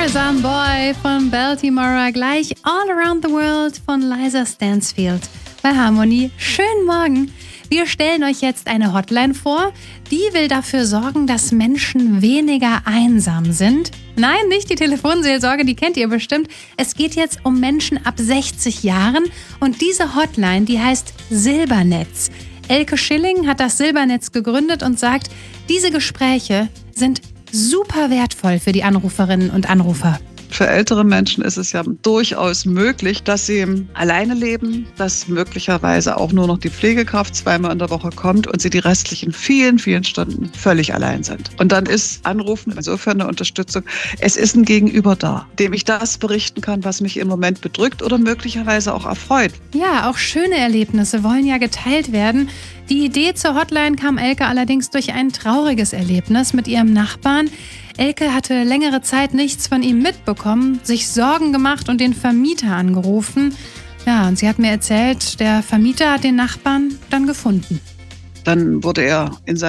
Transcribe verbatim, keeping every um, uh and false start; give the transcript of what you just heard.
Tarzan Boy von Baltimore, gleich All Around the World von Liza Stansfield bei Harmony. Schönen Morgen! Wir stellen euch jetzt eine Hotline vor, die will dafür sorgen, dass Menschen weniger einsam sind. Nein, nicht die Telefonseelsorge, die kennt ihr bestimmt. Es geht jetzt um Menschen ab sechzig Jahren und diese Hotline, die heißt Silbernetz. Elke Schilling hat das Silbernetz gegründet und sagt, diese Gespräche sind super wertvoll für die Anruferinnen und Anrufer. Für ältere Menschen ist es ja durchaus möglich, dass sie alleine leben, dass möglicherweise auch nur noch die Pflegekraft zweimal in der Woche kommt und sie die restlichen vielen, vielen Stunden völlig allein sind. Und dann ist Anrufen insofern eine Unterstützung. Es ist ein Gegenüber da, dem ich das berichten kann, was mich im Moment bedrückt oder möglicherweise auch erfreut. Ja, auch schöne Erlebnisse wollen ja geteilt werden. Die Idee zur Hotline kam Elke allerdings durch ein trauriges Erlebnis mit ihrem Nachbarn. Elke hatte längere Zeit nichts von ihm mitbekommen, sich Sorgen gemacht und den Vermieter angerufen. Ja, und sie hat mir erzählt, der Vermieter hat den Nachbarn dann gefunden. Dann wurde er in seinem